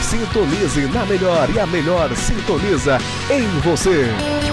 Sintonize na melhor e a melhor sintoniza em você.